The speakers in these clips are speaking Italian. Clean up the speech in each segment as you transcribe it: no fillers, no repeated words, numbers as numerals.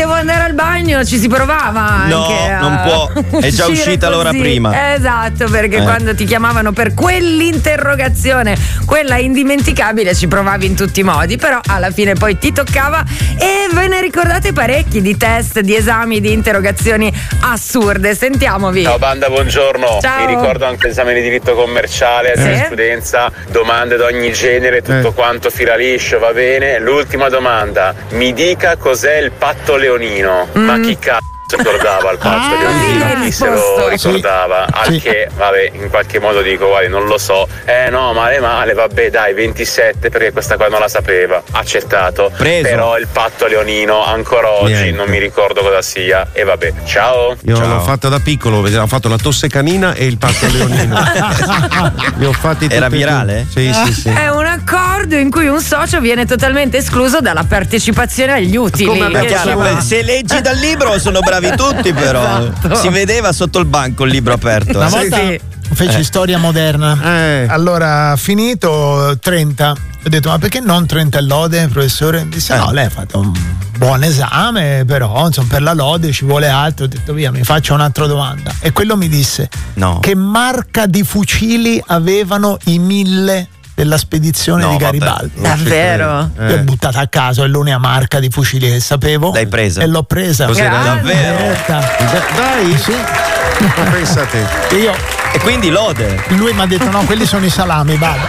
devo andare al bagno, ci si provava anche. No, non può, è già uscita l'ora prima. Esatto, perché quando ti chiamavano per quell'interrogazione, quella indimenticabile, ci provavi in tutti i modi, però alla fine poi ti toccava. E ve ne ricordate parecchi di test, di esami, di interrogazioni assurde. Sentiamovi. Ciao banda, buongiorno. Ciao. Mi ricordo anche l'esame di diritto commerciale, giurisprudenza, domande d'ogni genere, tutto quanto fila liscio, va bene. L'ultima domanda, mi dica cos'è il patto leonino. Ma chi cazzo ricordava il patto leonino? Chi se lo ricordava? Al che, vabbè, in qualche modo dico, guarda, non lo so. No, male, vabbè, dai, 27, perché questa qua non la sapeva. Accettato. Preso. Però il patto leonino ancora oggi non mi ricordo cosa sia. E vabbè, ciao. Io l'ho fatta da piccolo, ho fatto la tosse canina e il patto leonino. Li ho fatti Era virale? Sì. È un accordo in cui un socio viene totalmente escluso dalla partecipazione agli utili. Se leggi dal libro sono bravi tutti, però si vedeva sotto il banco il libro aperto. Una volta feci storia moderna. Allora, finito 30, ho detto: ma perché non 30 lode, professore? Disse: no, lei ha fatto un buon esame, però insomma per la lode ci vuole altro. Ho detto: via, mi faccio un'altra domanda. E quello mi disse: che marca di fucili avevano i 1000 della spedizione di Garibaldi? Davvero? Io ho buttato a caso, è l'unica marca di fucili che sapevo. L'hai presa? E l'ho presa. Davvero? Dai, sì. Pensate. E quindi lode. Lui mi ha detto: no, quelli sono i salami, vada.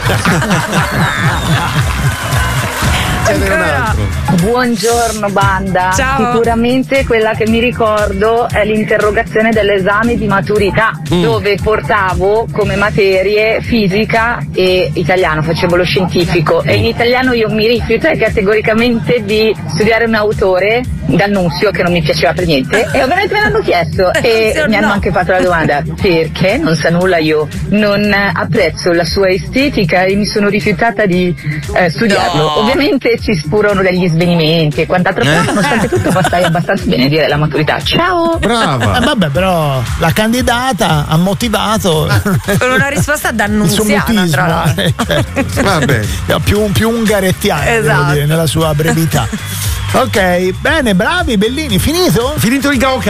Buongiorno banda. Ciao. Sicuramente quella che mi ricordo è l'interrogazione dell'esame di maturità, dove portavo come materie fisica e italiano, facevo lo scientifico, e in italiano io mi rifiutai categoricamente di studiare un autore, D'Annunzio, che non mi piaceva per niente, e ovviamente me l'hanno chiesto e mi hanno anche fatto la domanda: perché non sa nulla, io non apprezzo la sua estetica e mi sono rifiutata di studiarlo. Ovviamente ci sfurono degli svenimenti e quant'altro, però nonostante tutto passai abbastanza bene, dire la maturità. Ciao! Brava! Vabbè, però la candidata ha motivato con una risposta d'annunziana, il suo tra l'altro. Vabbè, più ungarettiana, devo dire, nella sua brevità. Ok, bene, bravi, bellini. Finito il Gaokao.